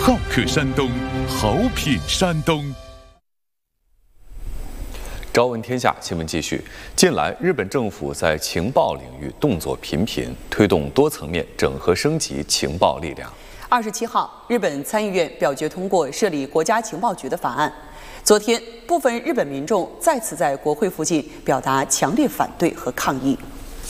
好客山东，好品山东。 朝闻天下新闻继续。近来，日本政府在情报领域动作频频，推动多层面整合升级情报力量。 27号，日本参议院表决通过设立国家情报局的法案。昨天，部分日本民众再次在国会附近表达强烈反对和抗议。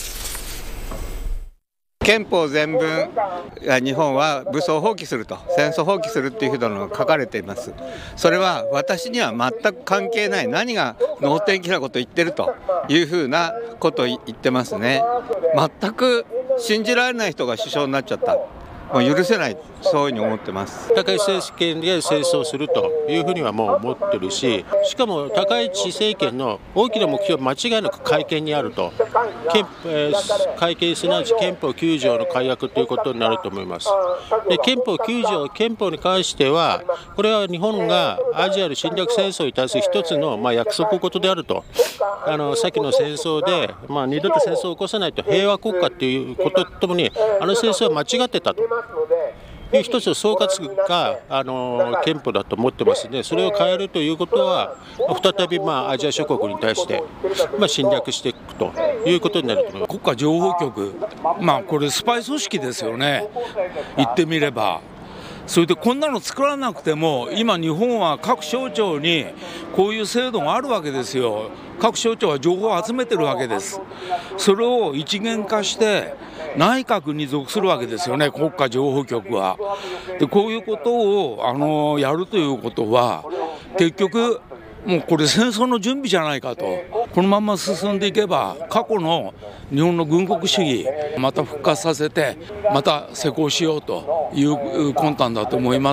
憲法全文、日本は武装放棄すると、戦争放棄するというふうなのが書かれています。それは私には全く関係ない、何が能天気なことを言ってるというふうなことを言ってますね。全く信じられない人が首相になっちゃった。もう許せない、そういうふうに思ってます。 高市政権で戦争するというふうにはもう思ってるし、しかも高市政権の大きな目標は間違いなく改憲にあると、改憲すなわち憲法9条の改悪ということになると思います。で、憲法9条、憲法に関しては、これは日本がアジアの侵略戦争に対する一つの約束事であると、先の戦争で、二度と戦争を起こさないと平和国家ということとともに、戦争は間違ってたと。いう一つの総括が憲法だと思ってますので、それを変えるということは再びアジア諸国に対して侵略していくということになると思います。 国家情報局、これスパイ組織ですよね、言ってみれば。それでこんなの作らなくても、今日本は各省庁にこういう制度があるわけですよ。各省庁は情報を集めてるわけです。それを一元化して内閣に属するわけですよね、国家情報局は。で、こういうことをやるということは、結局もうこれ戦争の準備じゃないかと。このまま進んでいけば、過去の日本の軍国主義また復活させて、また施行しようという魂胆だと思います。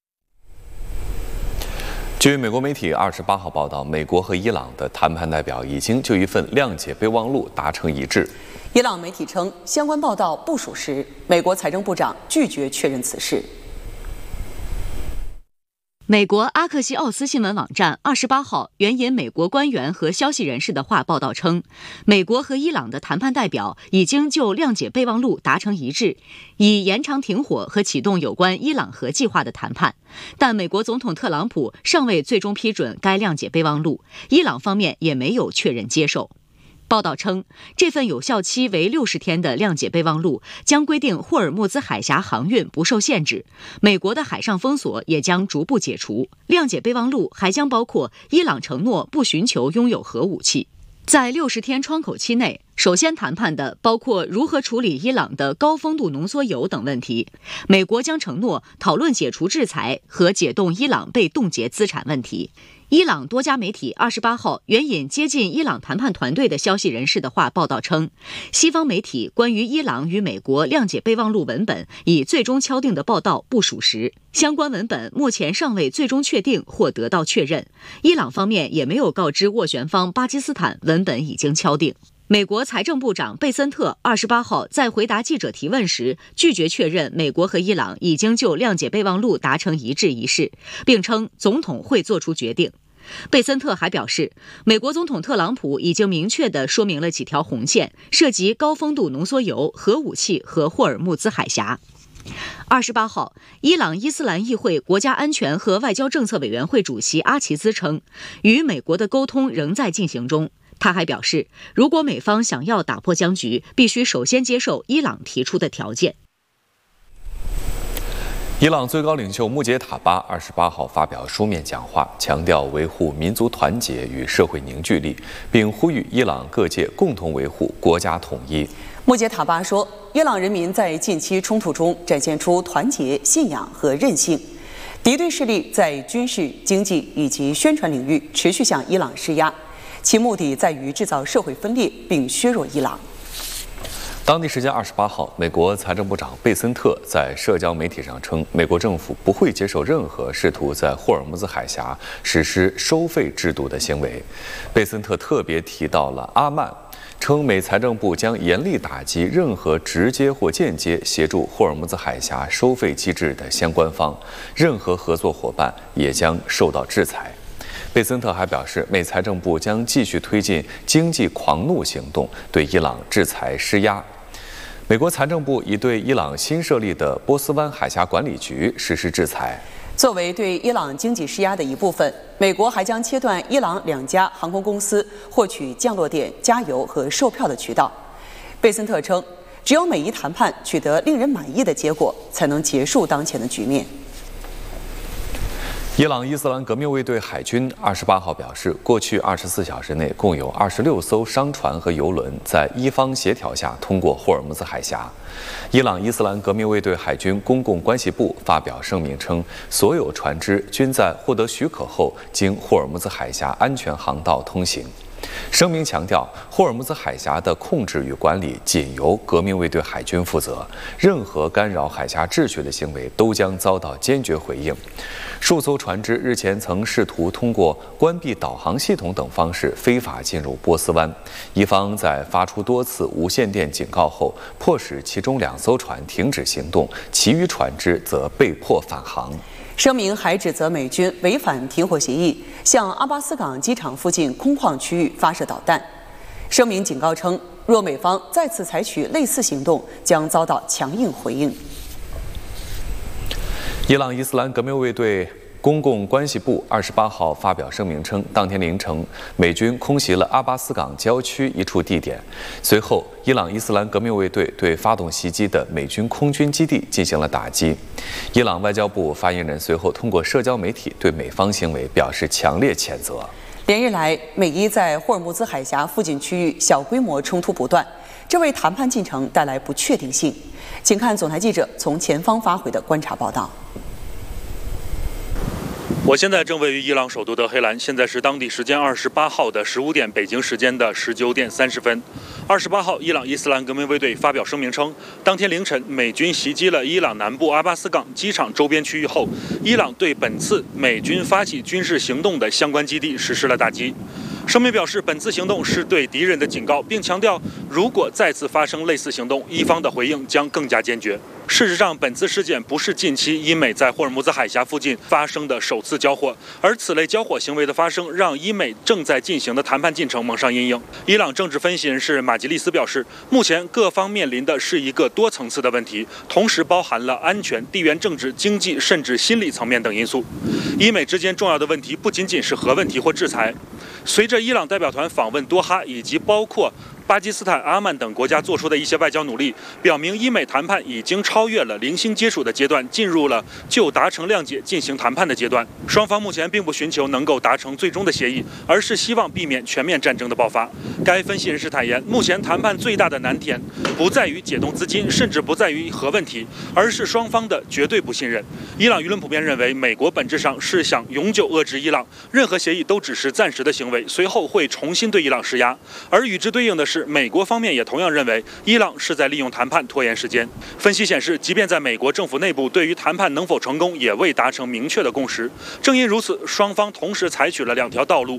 据美国媒体28号报道，美国和伊朗的谈判代表已经就一份谅解备忘录达成一致。 伊朗媒体称，相关报道不属实，美国财政部长拒绝确认此事。 美国阿克西奥斯新闻网站28号援引美国官员和消息人士的话报道称，美国和伊朗的谈判代表已经就谅解备忘录达成一致，以延长停火和启动有关伊朗核计划的谈判。但美国总统特朗普尚未最终批准该谅解备忘录，伊朗方面也没有确认接受。报道称，这份有效期为60天的谅解备忘录将规定霍尔木兹海峡航运不受限制，美国的海上封锁也将逐步解除。谅解备忘录还将包括伊朗承诺不寻求拥有核武器。在60天窗口期内，首先谈判的包括如何处理伊朗的高丰度浓缩铀等问题。美国将承诺讨论解除制裁和解冻伊朗被冻结资产问题。伊朗多家媒体28号援引接近伊朗谈判团队的消息人士的话报道称，西方媒体关于伊朗与美国谅解备忘录文本已最终敲定的报道不属实，相关文本目前尚未最终确定或得到确认。伊朗方面也没有告知斡旋方巴基斯坦文本已经敲定。美国财政部长贝森特28号在回答记者提问时，拒绝确认美国和伊朗已经就谅解备忘录达成一致一事，并称总统会做出决定。贝森特还表示，美国总统特朗普已经明确地说明了几条红线，涉及高丰度浓缩铀、核武器和霍尔木兹海峡。28号，伊朗伊斯兰议会国家安全和外交政策委员会主席阿齐兹称，与美国的沟通仍在进行中。他还表示，如果美方想要打破僵局，必须首先接受伊朗提出的条件。 伊朗最高领袖穆杰塔巴28号发表书面讲话，强调维护民族团结与社会凝聚力，并呼吁伊朗各界共同维护国家统一。 穆杰塔巴说，伊朗人民在近期冲突中展现出团结、信仰和韧性。敌对势力在军事、经济以及宣传领域持续向伊朗施压，其目的在于制造社会分裂并削弱伊朗。 当地时间28号，美国财政部长贝森特在社交媒体上称，美国政府不会接受任何试图在霍尔木兹海峡实施收费制度的行为。贝森特特别提到了阿曼，称美财政部将严厉打击任何直接或间接协助霍尔木兹海峡收费机制的相关方，任何合作伙伴也将受到制裁。贝森特还表示，美财政部将继续推进经济狂怒行动，对伊朗制裁施压。 美国财政部已对伊朗新设立的波斯湾海峡管理局实施制裁。 作为对伊朗经济施压的一部分，美国还将切断伊朗2家航空公司获取降落点、加油和售票的渠道。贝森特称，只有美伊谈判取得令人满意的结果，才能结束当前的局面。 伊朗伊斯兰革命卫队海军28号表示，过去24小时内，共有26艘商船和油轮在伊方协调下通过霍尔木兹海峡。伊朗伊斯兰革命卫队海军公共关系部发表声明称，所有船只均在获得许可后经霍尔木兹海峡安全航道通行。声明强调，霍尔木兹海峡的控制与管理仅由革命卫队海军负责，任何干扰海峡秩序的行为都将遭到坚决回应。数艘船只日前曾试图通过关闭导航系统等方式非法进入波斯湾，伊方在发出多次无线电警告后，迫使其中2艘船停止行动，其余船只则被迫返航。 声明还指责美军违反停火协议，向阿巴斯港机场附近空旷区域发射导弹。声明警告称，若美方再次采取类似行动，将遭到强硬回应。 伊朗伊斯兰革命卫队公共关系部28号发表声明称，当天凌晨，美军空袭了阿巴斯港郊区一处地点。随后，伊朗伊斯兰革命卫队对发动袭击的美军空军基地进行了打击。伊朗外交部发言人随后通过社交媒体对美方行为表示强烈谴责。 连日来，美伊在霍尔木兹海峡附近区域小规模冲突不断，这为谈判进程带来不确定性。请看总台记者从前方发回的观察报道。 我现在正位于伊朗首都德黑兰，现在是当地时间28号的15点，北京时间的19点30分。28号，伊朗伊斯兰革命卫队发表声明称，当天凌晨，美军袭击了伊朗南部阿巴斯港机场周边区域后，伊朗对本次美军发起军事行动的相关基地实施了打击。声明表示，本次行动是对敌人的警告，并强调，如果再次发生类似行动，伊方的回应将更加坚决。事实上，本次事件不是近期伊美在霍尔木兹海峡附近发生的首次交火，而此类交火行为的发生，让伊美正在进行的谈判进程蒙上阴影。伊朗政治分析人士马吉利斯表示，目前各方面临的是一个多层次的问题，同时包含了安全、地缘政治、经济甚至心理层面等因素。伊美之间重要的问题不仅仅是核问题或制裁。随着伊朗代表团访问多哈，以及包括巴基斯坦、阿曼等国家做出的一些外交努力，表明伊美谈判已经超越了零星接触的阶段，进入了就达成谅解进行谈判的阶段。双方目前并不寻求能够达成最终的协议，而是希望避免全面战争的爆发。该分析人士坦言，目前谈判最大的难点不在于解冻资金，甚至不在于核问题，而是双方的绝对不信任。伊朗舆论普遍认为，美国本质上是想永久遏制伊朗，任何协议都只是暂时的行为，随后会重新对伊朗施压。而与之对应的是，美国方面也同样认为伊朗是在利用谈判拖延时间。分析显示，即便在美国政府内部对于谈判能否成功也未达成明确的共识。正因如此，双方同时采取了2条道路，